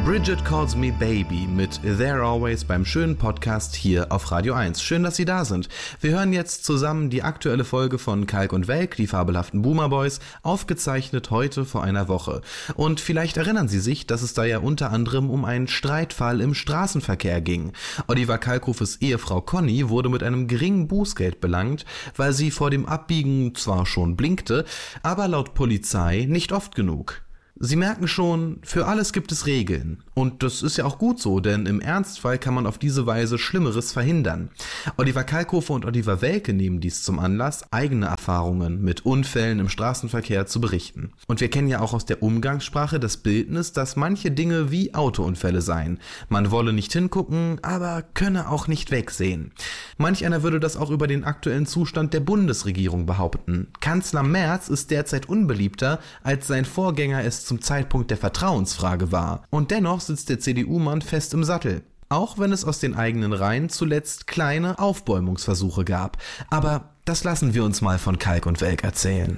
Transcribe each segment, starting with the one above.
Bridget Calls Me Baby mit There Always beim schönen Podcast hier auf Radio 1. Schön, dass Sie da sind. Wir hören jetzt zusammen die aktuelle Folge von Kalk und Welk, die fabelhaften Boomer Boys, aufgezeichnet heute vor einer Woche. Und vielleicht erinnern Sie sich, dass es da ja unter anderem um einen Streitfall im Straßenverkehr ging. Oliver Kalkofes Ehefrau Conny wurde mit einem geringen Bußgeld belangt, weil sie vor dem Abbiegen zwar schon blinkte, aber laut Polizei nicht oft genug. Sie merken schon, für alles gibt es Regeln. Und das ist ja auch gut so, denn im Ernstfall kann man auf diese Weise Schlimmeres verhindern. Oliver Kalkofe und Oliver Welke nehmen dies zum Anlass, eigene Erfahrungen mit Unfällen im Straßenverkehr zu berichten. Und wir kennen ja auch aus der Umgangssprache das Bildnis, dass manche Dinge wie Autounfälle seien. Man wolle nicht hingucken, aber könne auch nicht wegsehen. Manch einer würde das auch über den aktuellen Zustand der Bundesregierung behaupten. Kanzler Merz ist derzeit unbeliebter, als sein Vorgänger es zum Zeitpunkt der Vertrauensfrage war. Und dennoch sitzt der CDU-Mann fest im Sattel. Auch wenn es aus den eigenen Reihen zuletzt kleine Aufbäumungsversuche gab. Aber das lassen wir uns mal von Kalk und Welk erzählen.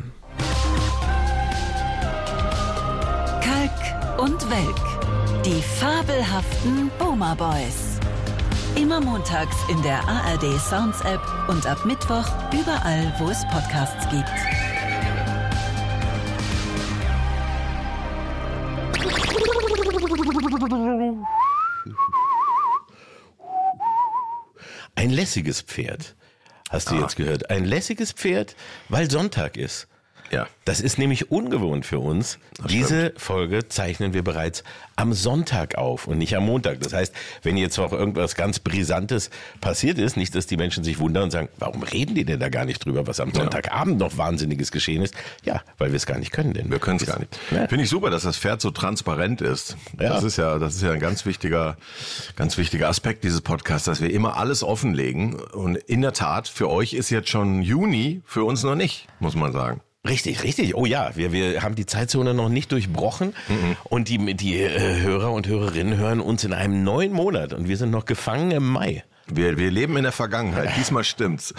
Kalk und Welk, die fabelhaften Boomer Boys. Immer montags in der ARD Sounds App und ab Mittwoch überall, wo es Podcasts gibt. Ein lässiges Pferd, hast du jetzt gehört. Ein lässiges Pferd, weil Sonntag ist. Ja. Das ist nämlich ungewohnt für uns. Diese Folge zeichnen wir bereits am Sonntag auf und nicht am Montag. Das heißt, wenn jetzt auch irgendwas ganz Brisantes passiert ist, nicht, dass die Menschen sich wundern und sagen, warum reden die denn da gar nicht drüber, was am Sonntagabend noch Wahnsinniges geschehen ist? Ja, weil wir es gar nicht können. Denn wir können es gar nicht. Ja. Finde ich super, dass das Pferd so transparent ist. Ja. Das ist ja ein ganz wichtiger Aspekt dieses Podcasts, dass wir immer alles offenlegen. Und in der Tat, für euch ist jetzt schon Juni, für uns noch nicht, muss man sagen. Richtig. Oh ja, wir haben die Zeitzone noch nicht durchbrochen und die Hörer und Hörerinnen hören uns in einem neuen Monat und wir sind noch gefangen im Mai. Wir leben in der Vergangenheit. Diesmal stimmt's.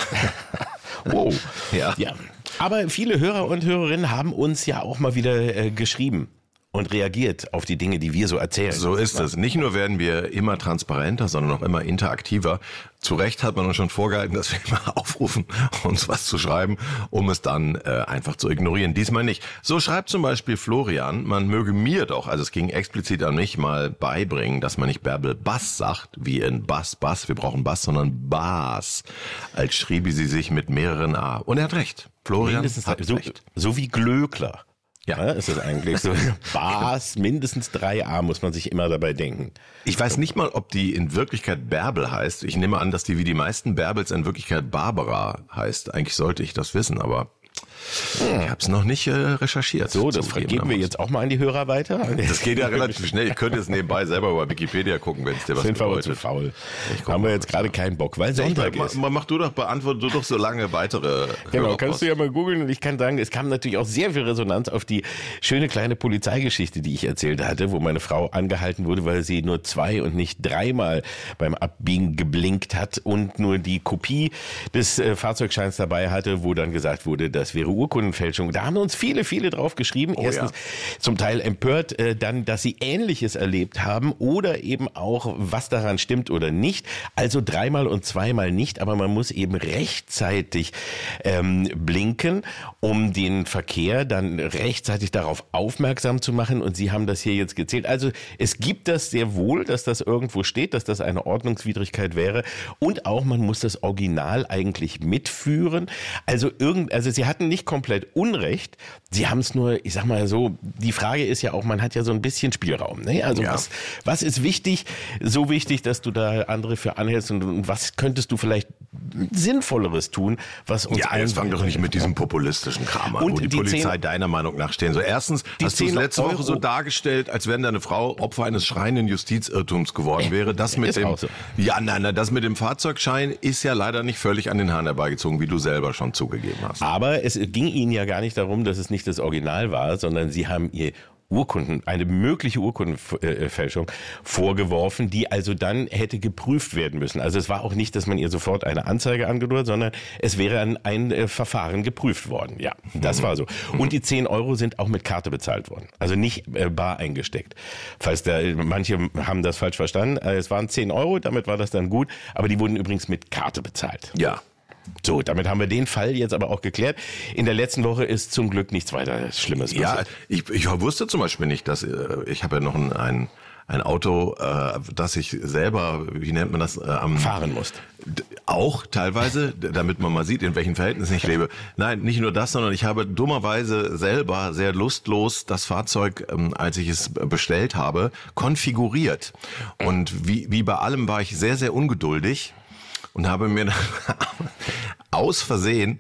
Wow. Ja. Aber viele Hörer und Hörerinnen haben uns ja auch mal wieder geschrieben und reagiert auf die Dinge, die wir so erzählen. So ist es. Nicht nur werden wir immer transparenter, sondern auch immer interaktiver. Zu Recht hat man uns schon vorgehalten, dass wir immer aufrufen, uns was zu schreiben, um es dann einfach zu ignorieren. Diesmal nicht. So schreibt zum Beispiel Florian, man möge mir doch, also es ging explizit an mich, mal beibringen, dass man nicht Bärbel Bass sagt, wie in Bass, wir brauchen Bass, sondern Bass, als schriebe sie sich mit mehreren A. Und er hat recht. Florian hat recht. So wie Glöckler. Ja, ist es eigentlich so. Bass, mindestens 3A muss man sich immer dabei denken. Ich weiß nicht mal, ob die in Wirklichkeit Bärbel heißt. Ich nehme an, dass die wie die meisten Bärbels in Wirklichkeit Barbara heißt. Eigentlich sollte ich das wissen, aber ich habe es noch nicht recherchiert. So, das geben wir jetzt auch mal an die Hörer weiter. Das geht ja relativ schnell. Ich könnte jetzt nebenbei selber bei Wikipedia gucken, wenn es dir was bedeutet. Sind wir zu faul. Haben wir jetzt gerade keinen Bock, weil Sonntag ist. Beantworte du doch so lange weitere Genau, kannst du ja mal googeln und ich kann sagen, es kam natürlich auch sehr viel Resonanz auf die schöne kleine Polizeigeschichte, die ich erzählt hatte, wo meine Frau angehalten wurde, weil sie nur 2 und nicht 3-mal beim Abbiegen geblinkt hat und nur die Kopie des Fahrzeugscheins dabei hatte, wo dann gesagt wurde, das wäre Urkundenfälschung. Da haben uns viele drauf geschrieben. Erstens zum Teil empört, dann, dass sie Ähnliches erlebt haben oder eben auch, was daran stimmt oder nicht. Also 3-mal und 2-mal nicht, aber man muss eben rechtzeitig blinken, um den Verkehr dann rechtzeitig darauf aufmerksam zu machen. Und Sie haben das hier jetzt gezählt. Also es gibt das sehr wohl, dass das irgendwo steht, dass das eine Ordnungswidrigkeit wäre. Und auch man muss das Original eigentlich mitführen. Also Sie hatten nicht komplett Unrecht. Sie haben es nur, ich sag mal so, die Frage ist ja auch, man hat ja so ein bisschen Spielraum. Ne? Also was ist wichtig, so wichtig, dass du da andere für anhältst und was könntest du vielleicht Sinnvolleres tun, was uns jetzt fang doch nicht mit diesem populistischen Kram an, und wo die Polizei deiner Meinung nach stehen. So, erstens hast du es letzte Woche so dargestellt, als wenn deine Frau Opfer eines schreienden Justizirrtums geworden wäre. Das mit dem, so. Das mit dem Fahrzeugschein ist ja leider nicht völlig an den Haaren herbeigezogen, wie du selber schon zugegeben hast. Aber es ging Ihnen ja gar nicht darum, dass es nicht das Original war, sondern Sie haben Ihr eine mögliche Urkundenfälschung vorgeworfen, die also dann hätte geprüft werden müssen. Also es war auch nicht, dass man ihr sofort eine Anzeige angedroht, sondern es wäre ein Verfahren geprüft worden. Ja, das war so. Und die 10 Euro sind auch mit Karte bezahlt worden. Also nicht bar eingesteckt. Manche haben das falsch verstanden. Es waren 10 Euro, damit war das dann gut. Aber die wurden übrigens mit Karte bezahlt. Ja. So, damit haben wir den Fall jetzt aber auch geklärt. In der letzten Woche ist zum Glück nichts weiter Schlimmes passiert. Ja, ich wusste zum Beispiel nicht, dass ich habe ja noch ein Auto, das ich selber, wie nennt man das? Fahren musst. Auch teilweise, damit man mal sieht, in welchen Verhältnissen ich lebe. Nein, nicht nur das, sondern ich habe dummerweise selber sehr lustlos das Fahrzeug, als ich es bestellt habe, konfiguriert. Und wie bei allem war ich sehr, sehr ungeduldig und habe mir aus Versehen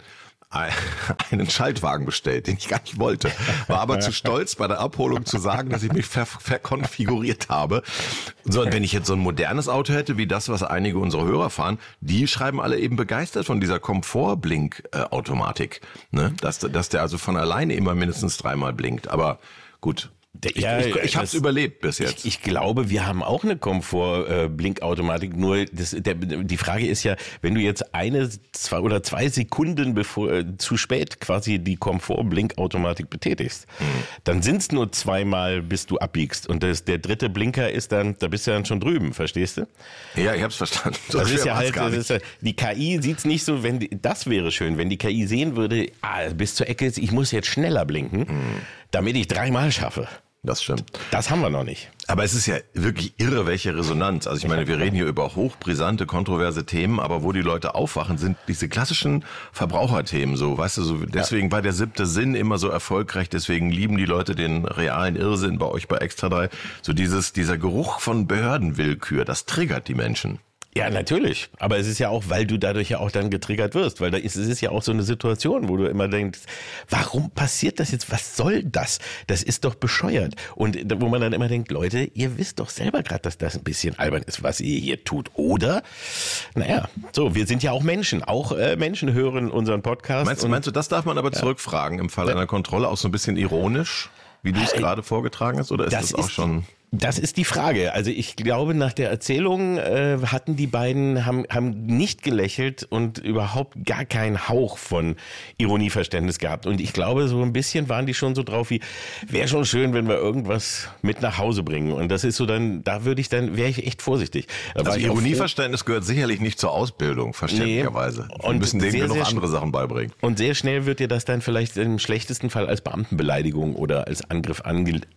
einen Schaltwagen bestellt, den ich gar nicht wollte. War aber zu stolz bei der Abholung zu sagen, dass ich mich verkonfiguriert habe. So, und wenn ich jetzt so ein modernes Auto hätte, wie das, was einige unserer Hörer fahren, die schreiben alle eben begeistert von dieser Komfortblink-Automatik. Ne? Dass der also von alleine immer mindestens 3-mal blinkt. Aber gut. Ich habe es überlebt bis jetzt. Ich glaube, wir haben auch eine Komfort-Blinkautomatik. Nur die Frage ist ja, wenn du jetzt 1, 2 oder 2 Sekunden zu spät quasi die Komfort-Blinkautomatik betätigst, dann sind es nur 2-mal, bis du abbiegst. Und der dritte Blinker ist dann, da bist du dann schon drüben, verstehst du? Ja, ich hab's verstanden. Das ist ja halt, die KI sieht's nicht so, das wäre schön, wenn die KI sehen würde, bis zur Ecke, ich muss jetzt schneller blinken, damit ich 3-mal schaffe. Das stimmt. Das haben wir noch nicht. Aber es ist ja wirklich irre, welche Resonanz. Also ich meine, wir reden hier über hochbrisante, kontroverse Themen, aber wo die Leute aufwachen, sind diese klassischen Verbraucherthemen so, weißt du, so deswegen war der 7. Sinn immer so erfolgreich, deswegen lieben die Leute den realen Irrsinn bei euch bei Extra 3. So dieser Geruch von Behördenwillkür, das triggert die Menschen. Ja, natürlich. Aber es ist ja auch, weil du dadurch ja auch dann getriggert wirst. Weil es ist ja auch so eine Situation, wo du immer denkst, warum passiert das jetzt? Was soll das? Das ist doch bescheuert. Und wo man dann immer denkt, Leute, ihr wisst doch selber gerade, dass das ein bisschen albern ist, was ihr hier tut. Oder? Naja, so, wir sind ja auch Menschen. Auch Menschen hören unseren Podcast. Meinst du, das darf man aber zurückfragen im Fall einer Kontrolle, auch so ein bisschen ironisch, wie du es gerade vorgetragen hast? Oder ist das auch schon... Das ist die Frage. Also ich glaube, nach der Erzählung hatten die beiden, haben nicht gelächelt und überhaupt gar keinen Hauch von Ironieverständnis gehabt. Und ich glaube, so ein bisschen waren die schon so drauf wie, wäre schon schön, wenn wir irgendwas mit nach Hause bringen. Und das ist so dann, wäre ich echt vorsichtig. Also Ironieverständnis gehört sicherlich nicht zur Ausbildung, verständlicherweise. Nee. Und müssen denen noch andere Sachen beibringen. Und sehr schnell wird dir das dann vielleicht im schlechtesten Fall als Beamtenbeleidigung oder als Angriff angelegt.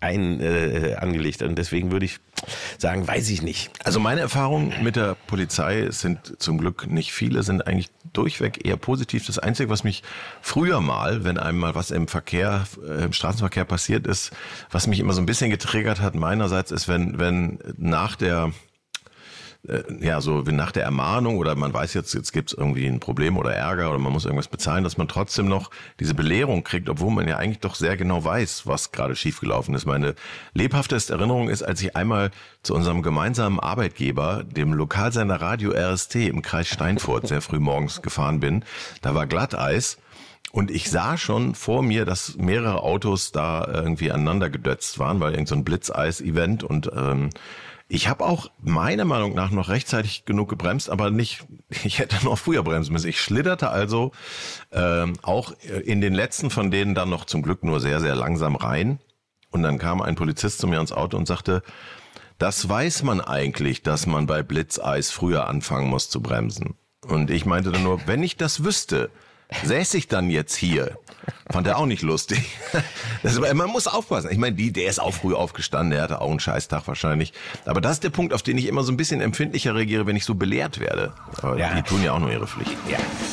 Und deswegen würde ich sagen, weiß ich nicht. Also meine Erfahrungen mit der Polizei sind zum Glück nicht viele, sind eigentlich durchweg eher positiv. Das Einzige, was mich früher mal, wenn einem mal was im Straßenverkehr passiert ist, was mich immer so ein bisschen getriggert hat meinerseits, ist, wenn nach der Ermahnung oder man weiß jetzt gibt's irgendwie ein Problem oder Ärger oder man muss irgendwas bezahlen, dass man trotzdem noch diese Belehrung kriegt, obwohl man ja eigentlich doch sehr genau weiß, was gerade schiefgelaufen ist. Meine lebhafteste Erinnerung ist, als ich einmal zu unserem gemeinsamen Arbeitgeber, dem Lokalsender Radio RST im Kreis Steinfurt, sehr früh morgens gefahren bin. Da war Glatteis. Und ich sah schon vor mir, dass mehrere Autos da irgendwie aneinander gedötzt waren, weil irgend so ein Blitzeis-Event und ich habe auch meiner Meinung nach noch rechtzeitig genug gebremst, aber nicht, ich hätte noch früher bremsen müssen. Ich schlitterte also auch in den letzten von denen dann noch zum Glück nur sehr, sehr langsam rein. Und dann kam ein Polizist zu mir ins Auto und sagte, das weiß man eigentlich, dass man bei Blitzeis früher anfangen muss zu bremsen. Und ich meinte dann nur, wenn ich das wüsste, säße ich dann jetzt hier. Fand er auch nicht lustig. Man muss aufpassen. Ich meine, der ist auch früh aufgestanden, der hatte auch einen Scheißtag wahrscheinlich. Aber das ist der Punkt, auf den ich immer so ein bisschen empfindlicher reagiere, wenn ich so belehrt werde. Aber die tun ja auch nur ihre Pflicht. Ja.